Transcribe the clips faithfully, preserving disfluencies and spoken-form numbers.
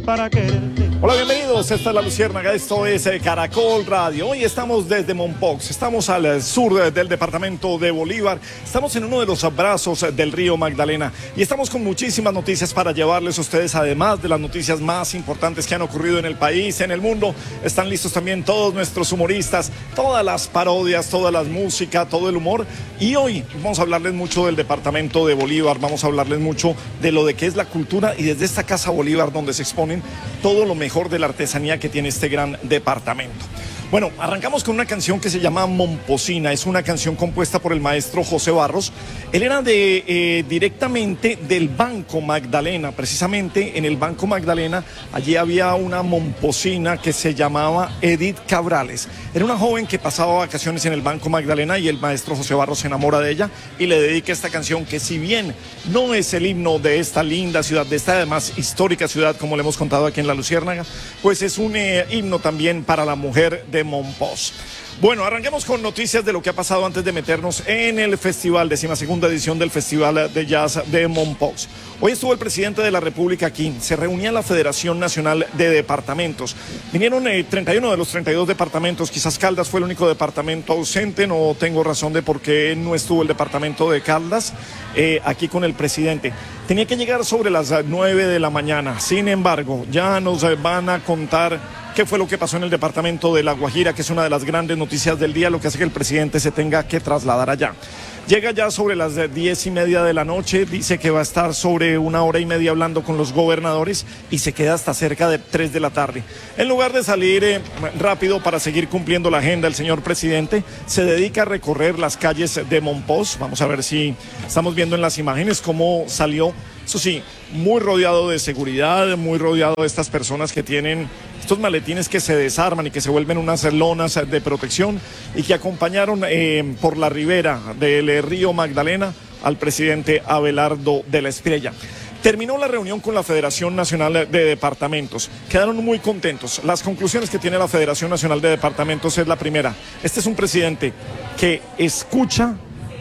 para quererte. Hola, bienvenidos, esta es La Luciérnaga, esto es eh, Caracol Radio. Hoy estamos desde Mompox, estamos al sur del departamento de Bolívar, estamos en uno de los brazos del río Magdalena y estamos con muchísimas noticias para llevarles a ustedes, además de las noticias más importantes que han ocurrido en el país, en el mundo. Están listos también todos nuestros humoristas, todas las parodias, toda la música, todo el humor. Y hoy vamos a hablarles mucho del departamento de Bolívar, vamos a hablarles mucho de lo de que es la cultura y desde esta Casa Bolívar donde se exponen todo lo mejor de la artesanía que tiene este gran departamento. Bueno, arrancamos con una canción que se llama Momposina. Es una canción compuesta por el maestro José Barros. Él era de, eh, directamente del Banco Magdalena. Precisamente en el Banco Magdalena, allí había una momposina que se llamaba Edith Cabrales. Era una joven que pasaba vacaciones en el Banco Magdalena y el maestro José Barros se enamora de ella y le dedica esta canción que, si bien no es el himno de esta linda ciudad, de esta además histórica ciudad, como le hemos contado aquí en La Luciérnaga, pues es un eh, himno también para la mujer de Mompox. Bueno, arranquemos con noticias de lo que ha pasado antes de meternos en el festival, décima segunda edición del Festival de Jazz de Mompox. Hoy estuvo el presidente de la República aquí, se reunía la Federación Nacional de Departamentos. Vinieron eh, treinta y uno de los treinta y dos departamentos, quizás Caldas fue el único departamento ausente, no tengo razón de por qué no estuvo el departamento de Caldas eh, aquí con el presidente. Tenía que llegar sobre las nueve de la mañana, sin embargo, ya nos van a contar qué fue lo que pasó en el departamento de La Guajira, que es una de las grandes noticias del día, lo que hace que el presidente se tenga que trasladar allá. Llega ya sobre las diez y media de la noche, dice que va a estar sobre una hora y media hablando con los gobernadores y se queda hasta cerca de tres de la tarde. En lugar de salir eh, rápido para seguir cumpliendo la agenda, el señor presidente se dedica a recorrer las calles de Mompox. Vamos a ver si estamos viendo en las imágenes cómo salió. Eso sí, muy rodeado de seguridad, muy rodeado de estas personas que tienen estos maletines que se desarman y que se vuelven unas lonas de protección y que acompañaron eh, por la ribera del eh, río Magdalena al presidente Abelardo de la Espriella. Terminó la reunión con la Federación Nacional de Departamentos. Quedaron muy contentos. Las conclusiones que tiene la Federación Nacional de Departamentos es la primera. Este es un presidente que escucha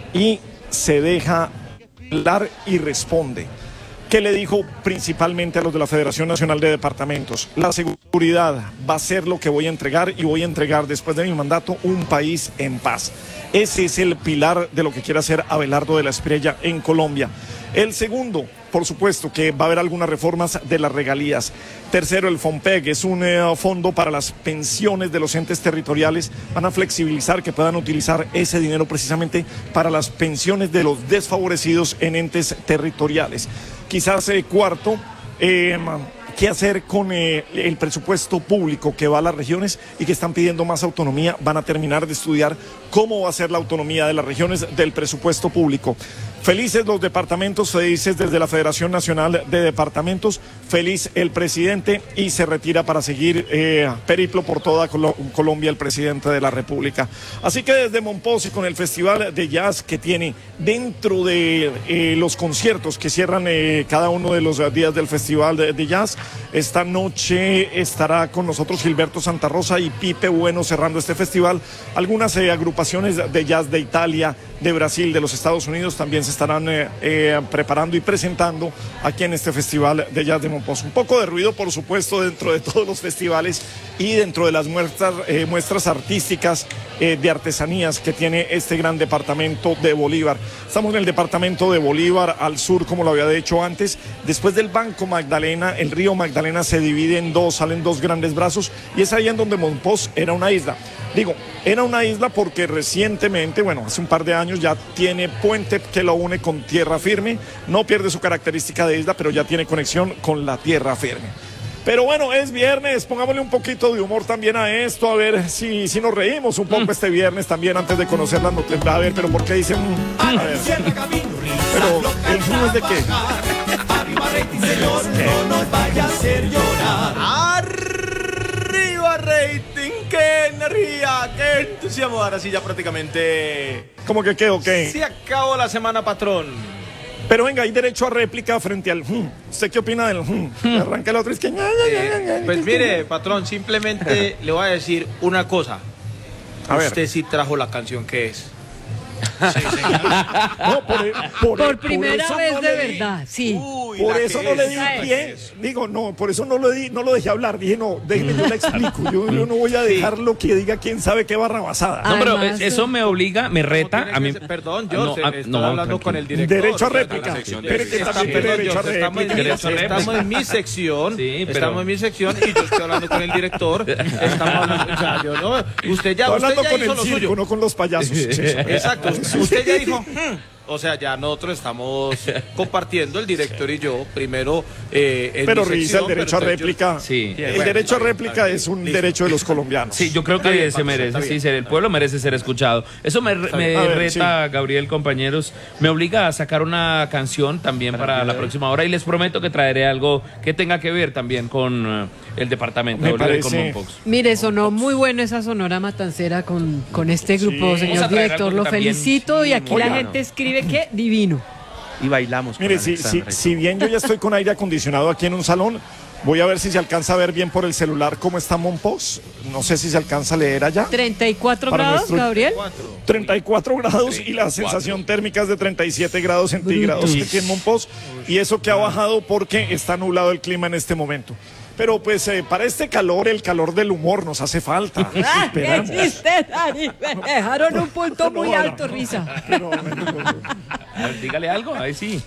y se deja hablar y responde. ¿Qué le dijo principalmente a los de la Federación Nacional de Departamentos? La seguridad va a ser lo que voy a entregar y voy a entregar después de mi mandato un país en paz. Ese es el pilar de lo que quiere hacer Abelardo de la Espriella en Colombia. El segundo, por supuesto, que va a haber algunas reformas de las regalías. Tercero, el FOMPEG, es un eh, fondo para las pensiones de los entes territoriales. Van a flexibilizar que puedan utilizar ese dinero precisamente para las pensiones de los desfavorecidos en entes territoriales. Quizás eh, cuarto, eh, qué hacer con eh, el presupuesto público que va a las regiones y que están pidiendo más autonomía. Van a terminar de estudiar cómo va a ser la autonomía de las regiones del presupuesto público. Felices los departamentos, felices desde la Federación Nacional de Departamentos, feliz el presidente y se retira para seguir eh, periplo por toda Colo- Colombia el presidente de la República. Así que desde Mompox y con el Festival de Jazz que tiene dentro de eh, los conciertos que cierran eh, cada uno de los días del Festival de, de Jazz, esta noche estará con nosotros Gilberto Santa Rosa y Pipe Bueno cerrando este festival. Algunas eh, agrupaciones de jazz de Italia, de Brasil, de los Estados Unidos también se estarán eh, eh, preparando y presentando aquí en este Festival de Jazz de Mompox. Un poco de ruido, por supuesto, dentro de todos los festivales y dentro de las muestras, eh, muestras artísticas eh, de artesanías que tiene este gran departamento de Bolívar. Estamos en el departamento de Bolívar, al sur, como lo había dicho antes. Después del Banco Magdalena, el río Magdalena se divide en dos, salen dos grandes brazos y es ahí en donde Mompox era una isla. Digo, era una isla porque recientemente, bueno, hace un par de años ya tiene puente que lo une con tierra firme, no pierde su característica de isla, pero ya tiene conexión con la tierra firme. Pero bueno, es viernes, pongámosle un poquito de humor también a esto, a ver si, si nos reímos un poco mm. este viernes también antes de conocer las noticias. A ver, pero ¿por qué dicen? Mm, a ver. Pero, ¿el fin es de qué? No nos vaya a hacer llorar. ¡Arriba, rating! ¡Qué energía! ¡Qué entusiasmo! Ahora sí ya prácticamente... ¿Cómo que qué o qué? Se acabó la semana, patrón. Pero venga, hay derecho a réplica frente al... Hmm. ¿Usted qué opina del... Hmm? Hmm. Arranca el otro, es que... Eh, pues mire, patrón, simplemente le voy a decir una cosa. A Usted ver. sí trajo la canción que es. Sí, no, por, por, por primera por vez no de di, verdad, sí. Uy, por la eso que no le es, di la un pie. Digo, no, por eso no lo, di, no lo dejé hablar. Dije, no, déjeme, yo le explico. Yo, yo no voy a dejar lo que diga quién sabe qué barrabasada. No, pero Además, eso me obliga, me reta No, a mí. tiene que ser- Perdón, Ah, yo no, ah, estoy no, hablando tranquilo. con el director. Derecho a o sea, réplica. la sección de- Pero que Estamos- también tiene perdón, derecho a yo- estamos en mi- réplica. Derecho a réplica. Estamos en mi sección, Sí, pero- estamos en mi sección y yo estoy hablando con el director. Estamos hablando, o sea, yo no, usted ya, Estoy usted hablando ya con hizo el lo circo, suyo. no con los payasos. Sí, sí. Exacto, usted ya dijo, "Hmm". O sea, ya nosotros estamos compartiendo, el director y yo, primero eh, en Pero mi Risa, sección, el derecho a pero entonces yo- réplica. Sí. El Bueno, derecho a está bien, réplica está bien. es un Listo. derecho de los colombianos. Sí, yo creo Está que bien, se Paco, merece, está sí, bien. ser- el pueblo merece ser escuchado. Eso me, me bien. A ver, reta, Gabriel, compañeros, me obliga a sacar una canción también para, la próxima hora y les prometo que traeré algo que tenga que ver también con eh, el departamento Me de Bolívar y con parece- Mompox. Mire, sonó muy bueno esa Sonora Matancera con, con este grupo, Sí. señor Vamos a traer director. algo Lo que también- felicito y aquí la Oiga. gente escribe que divino. Y bailamos. con Mire, si, si, Alexandra. si bien yo ya estoy con aire acondicionado aquí en un salón, voy a ver si se alcanza a ver bien por el celular cómo está Monpós. No sé si se alcanza a leer allá. treinta y cuatro Para grados, nuestro- Gabriel. treinta y cuatro grados y la sensación térmica es de treinta y siete grados centígrados aquí en Monpós. Y eso que ha bajado porque está nublado el clima en este momento. Pero pues eh, para este calor, el calor del humor nos hace falta. ¡Ah, qué Esperamos. chiste, Dani! Me dejaron un punto muy No, no, alto, no. Risa. Pero, bueno, A ver, dígale algo, ahí sí.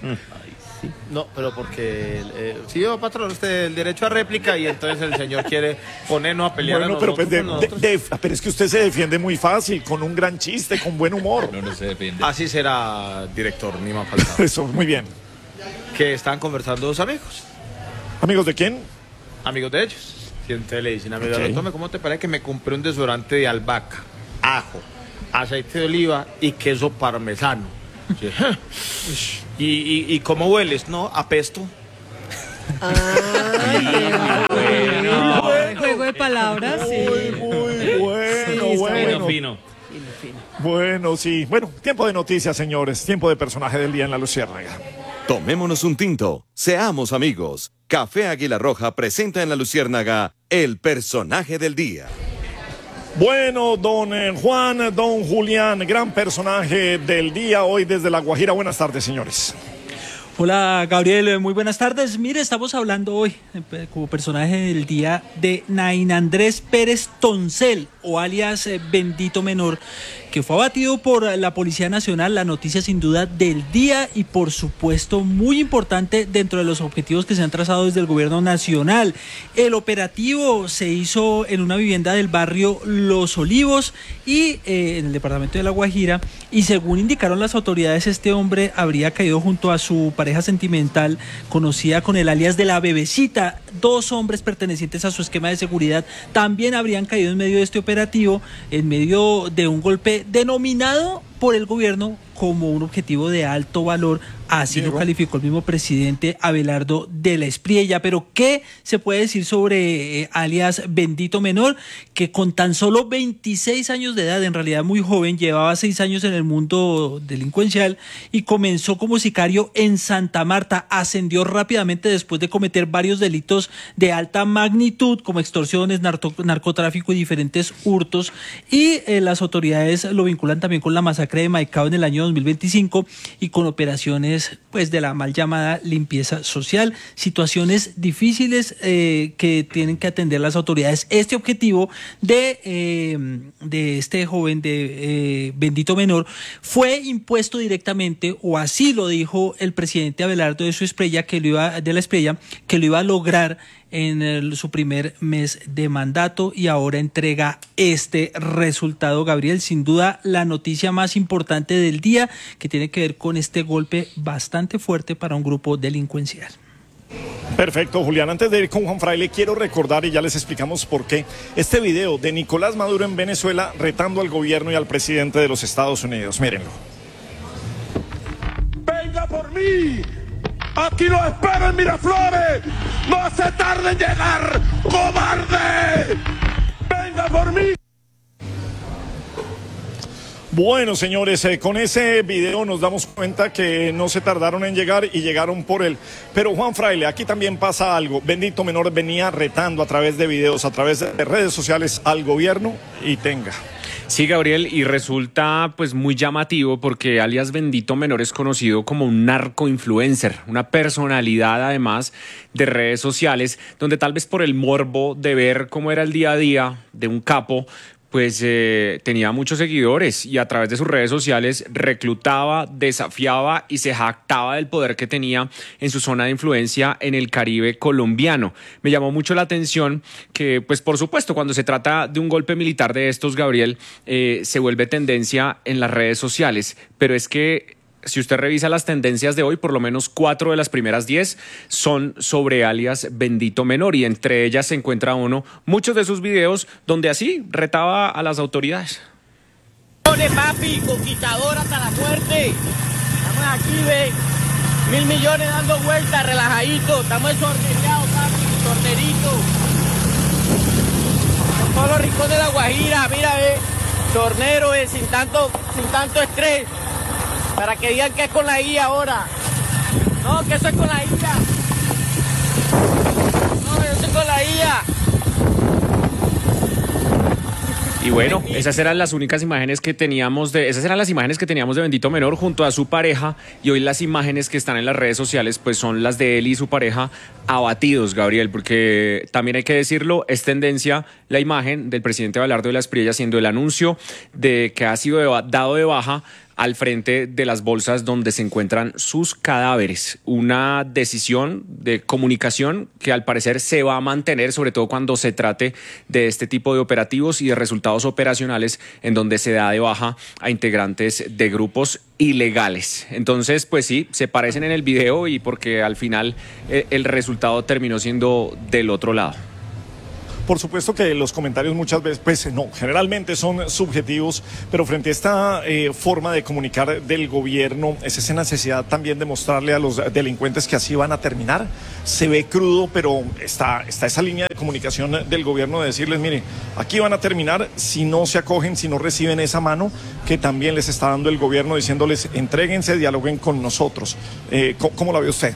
No, pero porque eh, sí, yo, patrón, usted el derecho a réplica y entonces el señor quiere ponernos a pelear bueno, a pero, nosotros. pues de- con nosotros. de- de- pero es que usted se defiende muy fácil, con un gran chiste, con buen humor. No, no se defiende. Así será, director, ni más faltaba. Eso, muy bien. Que están conversando dos amigos, ¿Amigos de quién? amigos de ellos. Y entonces le dicen, amigo, Ok. tome, ¿cómo te parece que me compré un desodorante de albahaca, ajo, aceite de oliva y queso parmesano? Sí. ¿Y, y, ¿Y cómo hueles? No, apesto. Bueno. Juego de palabras, sí. Muy, muy Sí, bueno, está bueno. Fino, fino. Bueno, sí. Bueno, tiempo de noticias, señores. Tiempo de personaje del día en La Luciérnaga. Tomémonos un tinto, seamos amigos. Café Águila Roja presenta en La Luciérnaga el personaje del día. Bueno, don eh, Juan, don Julián, gran personaje del día hoy desde La Guajira. Buenas tardes, señores. Hola Gabriel, eh, muy buenas tardes. Mire, estamos hablando hoy eh, como personaje del día de Nain Andrés Pérez Toncel, o alias eh, Bendito Menor, que fue abatido por la Policía Nacional. La noticia sin duda del día y por supuesto muy importante dentro de los objetivos que se han trazado desde el gobierno nacional. El operativo se hizo en una vivienda del barrio Los Olivos y eh, en el departamento de La Guajira, y según indicaron las autoridades, este hombre habría caído junto a su pareja sentimental, conocida con el alias de la Bebecita. Dos hombres pertenecientes a su esquema de seguridad también habrían caído en medio de este operativo, en medio de un golpe denominado por el gobierno como un objetivo de alto valor. Así Diego. lo calificó el mismo presidente Abelardo de la Espriella. Pero ¿qué se puede decir sobre eh, alias Bendito Menor? Que con tan solo veintiséis años de edad, en realidad muy joven, llevaba seis años en el mundo delincuencial y comenzó como sicario en Santa Marta. Ascendió rápidamente después de cometer varios delitos de alta magnitud como extorsiones, narco- narcotráfico y diferentes hurtos, y eh, las autoridades lo vinculan también con la masacre de Maicao en el año dos mil veinticinco y con operaciones pues de la mal llamada limpieza social, situaciones difíciles eh, que tienen que atender las autoridades. Este objetivo de, eh, de este joven de eh, Bendito Menor fue impuesto directamente, o así lo dijo el presidente Abelardo de su Espriella, que lo iba, de la Espriella, que lo iba a lograr en el, su primer mes de mandato, y ahora entrega este resultado. Gabriel, sin duda la noticia más importante del día, que tiene que ver con este golpe bastante fuerte para un grupo delincuencial. Perfecto, Julián. Antes de ir con Juan Fraile, quiero recordar, y ya les explicamos por qué, este video de Nicolás Maduro en Venezuela retando al gobierno y al presidente de los Estados Unidos. Mírenlo. ¡Venga por mí! ¡Aquí lo espero en Miraflores! ¡No se tarde en llegar, cobarde! ¡Venga por mí! Bueno, señores, eh, con ese video nos damos cuenta que no se tardaron en llegar y llegaron por él. Pero Juan Fraile, aquí también pasa algo. Bendito Menor venía retando a través de videos, a través de redes sociales al gobierno, y tenga. Sí, Gabriel, y resulta pues muy llamativo porque alias Bendito Menor es conocido como un narcoinfluencer, una personalidad además de redes sociales, donde tal vez por el morbo de ver cómo era el día a día de un capo, pues eh, tenía muchos seguidores y a través de sus redes sociales reclutaba, desafiaba y se jactaba del poder que tenía en su zona de influencia en el Caribe colombiano. Me llamó mucho la atención que, pues por supuesto, cuando se trata de un golpe militar de estos, Gabriel, eh, se vuelve tendencia en las redes sociales, pero es que si usted revisa las tendencias de hoy, por lo menos cuatro de las primeras diez son sobre alias Bendito Menor y entre ellas se encuentra uno, muchos de sus videos donde así retaba a las autoridades. ¡Ole, papi! ¡Conquistador hasta la muerte! Estamos aquí, ve, mil millones dando vueltas, relajadito, estamos sorteados, papi, sorterito. Por todos los rincones de la Guajira, mira, ve, tornero, ve, sin tanto, sin tanto estrés. Para que digan que es con la I A ahora. No, que eso es con la I A. No, yo soy con la I A. Y bueno, esas eran las únicas imágenes que teníamos de, esas eran las imágenes que teníamos de Bendito Menor junto a su pareja, y hoy las imágenes que están en las redes sociales pues son las de él y su pareja abatidos, Gabriel, porque también hay que decirlo, es tendencia la imagen del presidente Abelardo de la Espriella haciendo el anuncio de que ha sido de, dado de baja al frente de las bolsas donde se encuentran sus cadáveres. Una decisión de comunicación que al parecer se va a mantener, sobre todo cuando se trate de este tipo de operativos y de resultados operacionales en donde se da de baja a integrantes de grupos ilegales. Entonces, pues sí, se parecen en el video y porque al final eh, el resultado terminó siendo del otro lado. Por supuesto que los comentarios muchas veces, pues no, generalmente son subjetivos, pero frente a esta eh, forma de comunicar del gobierno, es esa necesidad también de mostrarle a los delincuentes que así van a terminar. Se ve crudo, pero está, está esa línea de comunicación del gobierno de decirles, mire, aquí van a terminar si no se acogen, si no reciben esa mano que también les está dando el gobierno, diciéndoles, entréguense, dialoguen con nosotros. Eh, ¿cómo, ¿Cómo la ve usted?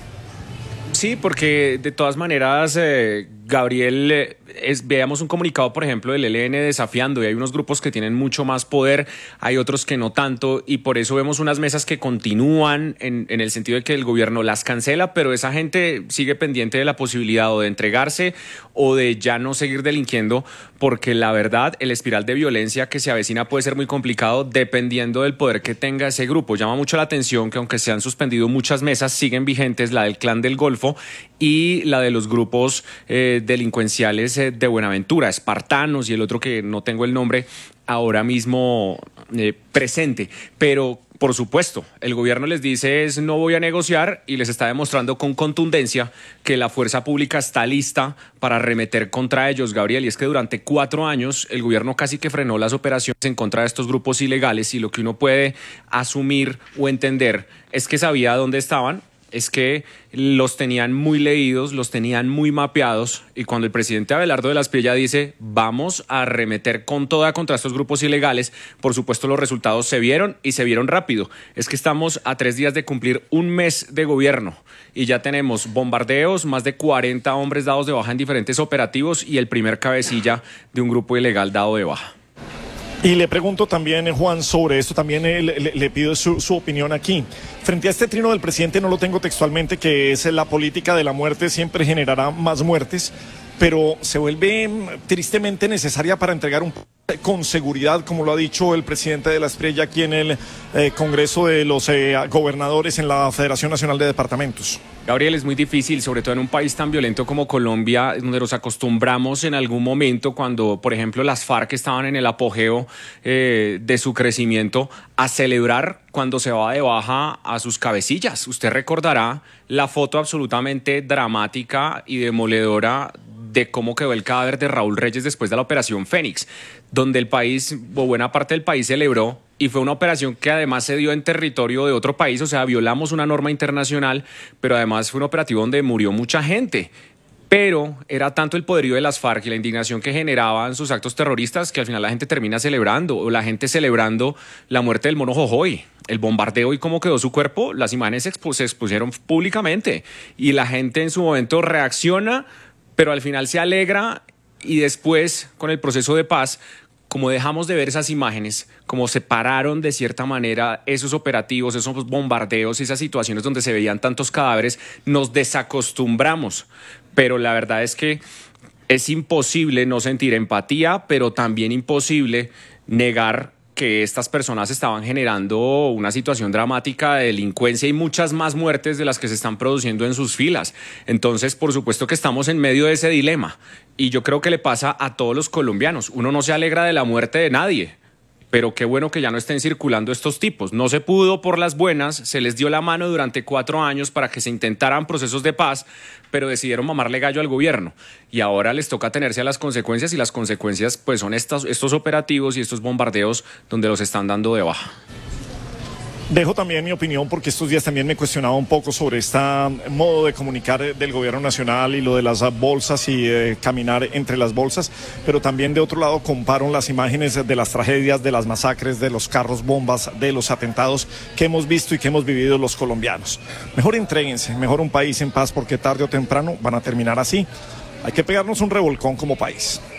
Sí, porque de todas maneras, eh, Gabriel, eh, es, veamos un comunicado, por ejemplo, del E L N desafiando, y hay unos grupos que tienen mucho más poder, hay otros que no tanto, y por eso vemos unas mesas que continúan en, en el sentido de que el gobierno las cancela, pero esa gente sigue pendiente de la posibilidad o de entregarse o de ya no seguir delinquiendo, porque la verdad, el espiral de violencia que se avecina puede ser muy complicado dependiendo del poder que tenga ese grupo. Llama mucho la atención que aunque se han suspendido muchas mesas, siguen vigentes la del Clan del Golfo y la de los grupos eh, delincuenciales eh, de Buenaventura, Espartanos y el otro que no tengo el nombre ahora mismo eh, presente, pero por supuesto, el gobierno les dice es no voy a negociar y les está demostrando con contundencia que la fuerza pública está lista para arremeter contra ellos, Gabriel, y es que durante cuatro años el gobierno casi que frenó las operaciones en contra de estos grupos ilegales y lo que uno puede asumir o entender es que sabía dónde estaban, es que los tenían muy leídos, los tenían muy mapeados y cuando el presidente Abelardo de la Espriella dice vamos a arremeter con toda contra estos grupos ilegales, por supuesto los resultados se vieron y se vieron rápido. Es que estamos a tres días de cumplir un mes de gobierno y ya tenemos bombardeos, más de cuarenta hombres dados de baja en diferentes operativos y el primer cabecilla de un grupo ilegal dado de baja. Y le pregunto también, Juan, sobre esto, también le, le, le pido su, su opinión aquí. Frente a este trino del presidente, no lo tengo textualmente, que es la política de la muerte siempre generará más muertes, pero se vuelve tristemente necesaria para entregar un con seguridad, como lo ha dicho el presidente de la Espriella aquí en el eh, Congreso de los eh, Gobernadores en la Federación Nacional de Departamentos. Gabriel, es muy difícil, sobre todo en un país tan violento como Colombia, donde nos acostumbramos en algún momento cuando, por ejemplo, las FARC estaban en el apogeo eh, de su crecimiento, a celebrar cuando se va de baja a sus cabecillas. Usted recordará la foto absolutamente dramática y demoledora de cómo quedó el cadáver de Raúl Reyes después de la Operación Fénix, donde el país, o buena parte del país, celebró, y fue una operación que además se dio en territorio de otro país, o sea, violamos una norma internacional, pero además fue un operativo donde murió mucha gente. Pero era tanto el poderío de las FARC y la indignación que generaban sus actos terroristas que al final la gente termina celebrando, o la gente celebrando la muerte del mono Jojoy, el bombardeo y cómo quedó su cuerpo. Las imágenes se, expu- se expusieron públicamente y la gente en su momento reacciona, pero al final se alegra y después, con el proceso de paz, como dejamos de ver esas imágenes, como separaron de cierta manera esos operativos, esos bombardeos, esas situaciones donde se veían tantos cadáveres, nos desacostumbramos. Pero la verdad es que es imposible no sentir empatía, pero también imposible negar que estas personas estaban generando una situación dramática de delincuencia y muchas más muertes de las que se están produciendo en sus filas. Entonces, por supuesto que estamos en medio de ese dilema y yo creo que le pasa a todos los colombianos. Uno no se alegra de la muerte de nadie, pero qué bueno que ya no estén circulando estos tipos. No se pudo por las buenas, se les dio la mano durante cuatro años para que se intentaran procesos de paz, pero decidieron mamarle gallo al gobierno y ahora les toca atenerse a las consecuencias y las consecuencias pues son estos, estos operativos y estos bombardeos donde los están dando de baja. Dejo también mi opinión porque estos días también me cuestionaba un poco sobre este modo de comunicar del gobierno nacional y lo de las bolsas y eh, caminar entre las bolsas, pero también de otro lado comparo las imágenes de las tragedias, de las masacres, de los carros bombas, de los atentados que hemos visto y que hemos vivido los colombianos. Mejor entréguense, mejor un país en paz porque tarde o temprano van a terminar así. Hay que pegarnos un revolcón como país.